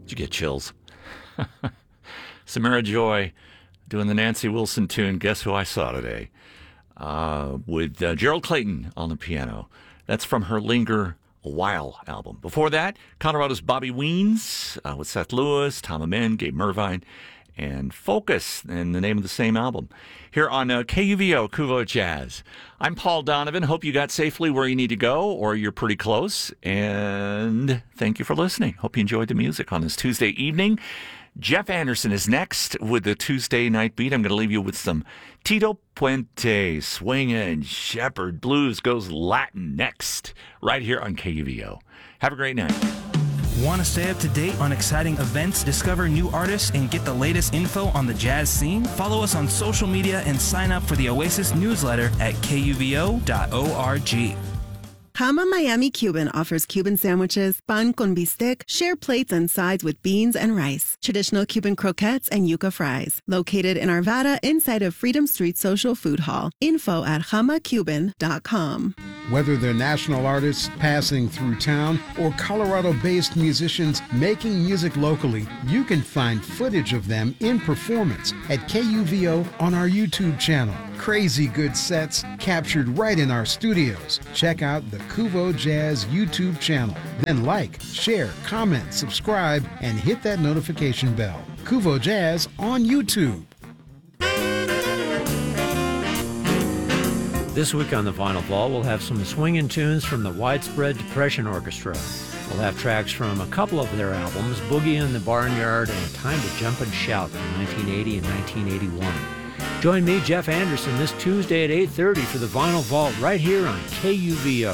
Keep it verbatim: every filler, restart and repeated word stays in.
Did you get chills? Samara Joy doing the Nancy Wilson tune, Guess Who I Saw Today, uh, with uh, Gerald Clayton on the piano. That's from her Linger a While album. Before that, Colorado's Bobby Weens uh, with Seth Lewis, Tom Amen, Gabe Mervine, and Focus, in the name of the same album. Here on uh, K U V O, Kuvo Jazz. I'm Paul Donovan. Hope you got safely where you need to go, or you're pretty close. And thank you for listening. Hope you enjoyed the music on this Tuesday evening. Jeff Anderson is next with the Tuesday Night Beat. I'm going to leave you with some Tito Puente, swinging Shepherd Blues goes Latin next, right here on K U V O. Have a great night. Want to stay up to date on exciting events, discover new artists, and get the latest info on the jazz scene? Follow us on social media and sign up for the Oasis newsletter at K U V O dot org. Hama Miami Cuban offers Cuban sandwiches, pan con bistec, share plates and sides with beans and rice, traditional Cuban croquettes, and yuca fries. Located in Arvada inside of Freedom Street Social Food Hall. Info at hama cuban dot com. Whether they're national artists passing through town or Colorado-based musicians making music locally, you can find footage of them in performance at K U V O on our YouTube channel. Crazy good sets captured right in our studios. Check out the Kuvo Jazz YouTube channel. Then like, share, comment, subscribe, and hit that notification bell. Kuvo Jazz on YouTube. This week on the Vinyl Vault, we'll have some swinging tunes from the Widespread Depression Orchestra. We'll have tracks from a couple of their albums, Boogie in the Barnyard and Time to Jump and Shout from nineteen eighty and nineteen eighty-one. Join me, Jeff Anderson, this Tuesday at eight thirty for the Vinyl Vault right here on K U V O.